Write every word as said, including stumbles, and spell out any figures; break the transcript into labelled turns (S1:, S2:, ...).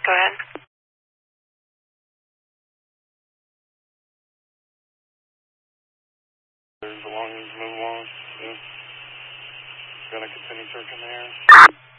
S1: Go ahead.
S2: There's belongings, move along. Yeah. Gonna continue searching there.